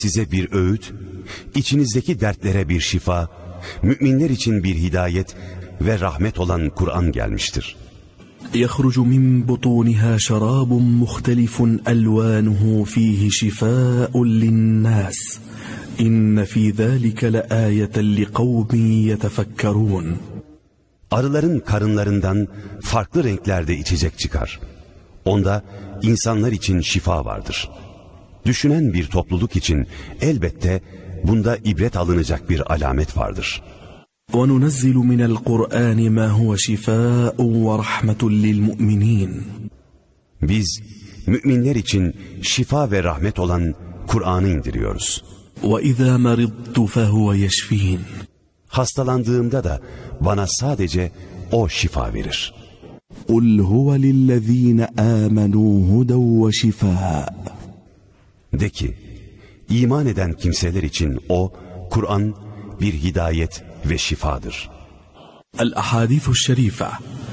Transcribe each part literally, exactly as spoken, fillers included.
Size bir öğüt, içinizdeki dertlere bir şifa, müminler için bir hidayet ve rahmet olan Kur'an gelmiştir. يخرج من بطونها شراب مختلف ألوانه فيه شفاء للناس إن في ذلك لآية لقوم يتفكرون. Arıların karınlarından farklı renklerde içecek çıkar. Onda insanlar için şifa vardır. Düşünen bir topluluk için elbette bunda ibret alınacak bir alamet vardır. وَنُنَزِّلُ مِنَ الْقُرْآنِ مَا هُوَ شِفَاءٌ وَرَحْمَةٌ لِلْمُؤْمِنِينَ. Biz müminler için şifa ve rahmet olan Kur'an'ı indiriyoruz. وَإِذَا مَرِضْتُ فَهُوَ يَشْفِينَ. Hastalandığımda da bana sadece o şifa verir. قُلْ هُوَ لِلَّذ۪ينَ آمَنُوا هُدًى وَشِفَاءٌ. De ki, iman eden kimseler için o, Kur'an bir hidayet ve şifadır. El-Ahadîthü Şerife.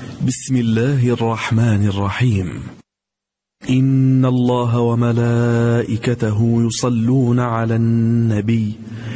Bismillahirrahmanirrahim. İnna Allah ve melâiketehu yusallûne alen nebiyy.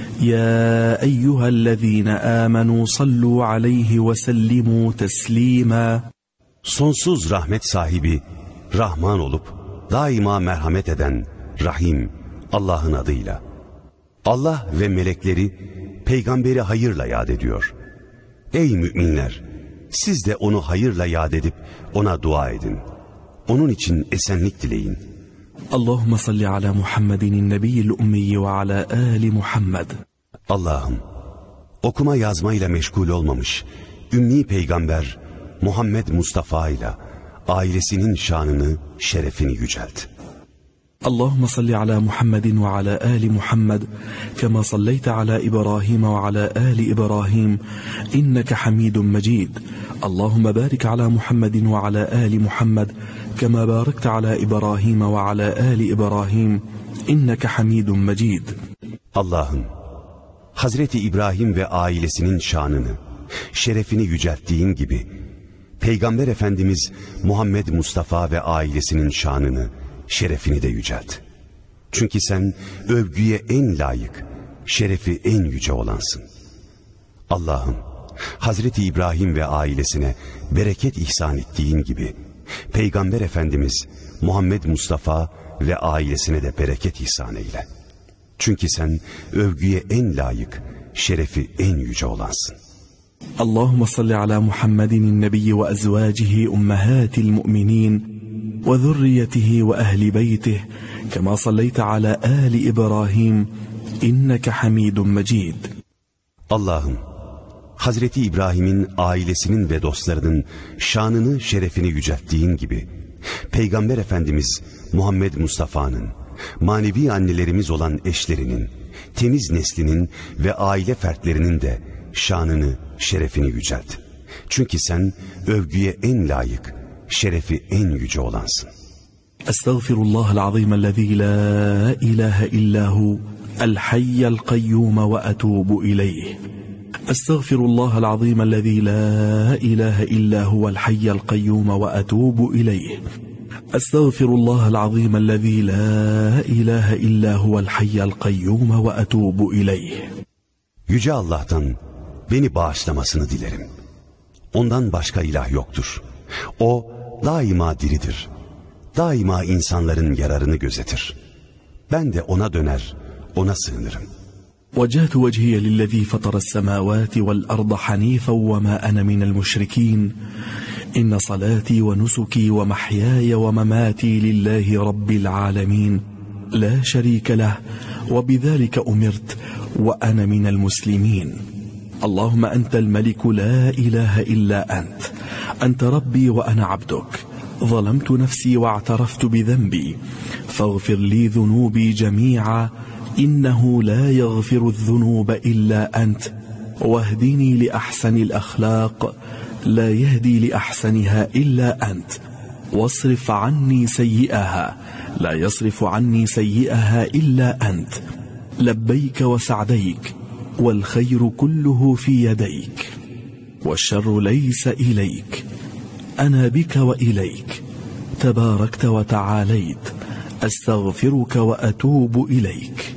Ya eyyühellezîne âmenû sallû aleyhi ve sellimû teslîmâ. Sonsuz rahmet sahibi, Rahman olup daima merhamet eden Rahim Allah'ın adıyla. Allah ve melekleri peygamberi hayırla yad ediyor. Ey müminler! Siz de onu hayırla yad edip ona dua edin. Onun için esenlik dileyin. Allahümme salli ala Muhammedin nebiyyil ummiyi ve ala ali Muhammed. Allah'ım, okuma yazmayla meşgul olmamış ümmi peygamber Muhammed Mustafa ile ailesinin şanını, şerefini yücelt. اللهم صل على محمد وعلى آل محمد كما صليت على إبراهيم وعلى آل إبراهيم إنك حميد مجيد. اللهم بارك على محمد وعلى آل محمد كما باركت على إبراهيم وعلى آل إبراهيم إنك حميد مجيد. Allah'ım, Hazreti İbrahim ve ailesinin şanını, şerefini yücelttiğin gibi Peygamber Efendimiz Muhammed Mustafa ve ailesinin şanını, şerefini de yücelt. Çünkü sen övgüye en layık, şerefi en yüce olansın. Allah'ım, Hazreti İbrahim ve ailesine bereket ihsan ettiğin gibi, Peygamber Efendimiz Muhammed Mustafa ve ailesine de bereket ihsan eyle. Çünkü sen övgüye en layık, şerefi en yüce olansın. Allahümme salli ala Muhammedin nebiyyi ve ezvacihi ummahatil mu'minin وذريته وأهل بيته كما صليت على آل إبراهيم إنك حميد مجيد. Allah'ım, Hazreti İbrahim'in ailesinin ve dostlarının şanını, şerefini yücelttiğin gibi, Peygamber Efendimiz Muhammed Mustafa'nın, manevi annelerimiz olan eşlerinin, temiz neslinin ve aile fertlerinin de şanını, şerefini yücelt. Çünkü sen övgüye en layık, şerefi en yüce olansın. Estağfirullahal azimellezî la ilahe illahu el hayyel kayyum ve etûbu ileyh. Estağfirullahal azimellezî la ilahe illahu el hayyel kayyum ve etûbu ileyh. Estağfirullahal azimellezî la ilahe illahu el hayyel kayyum ve etûbu ileyh. Yüce Allah'tan beni bağışlamasını dilerim. Ondan başka ilah yoktur. O daima diridir. Daima insanların yararını gözetir. Ben de ona döner, ona sığınırım. وجهت وجهي للذي فطر السماوات والأرض حنيفا وما أنا من المشركين إن صلاتي ونسكي ومحياي ومماتي لله رب العالمين لا شريك له وبذلك أمرت وأنا من المسلمين. اللهم أنت الملك لا إله إلا أنت أنت ربي وأنا عبدك ظلمت نفسي واعترفت بذنبي فاغفر لي ذنوبي جميعا إنه لا يغفر الذنوب إلا أنت واهدني لأحسن الأخلاق لا يهدي لأحسنها إلا أنت واصرف عني سيئها لا يصرف عني سيئها إلا أنت لبيك وسعديك والخير كله في يديك والشر ليس إليك أنا بك وإليك تباركت وتعاليت أستغفرك وأتوب إليك.